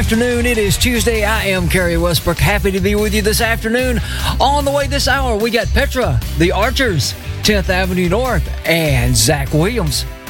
afternoon. It is Tuesday. I am Kerry Westbrook. Happy to be with you this afternoon. On the way this hour, we got Petra, the Archers, 10th Avenue North, and Zach Williams.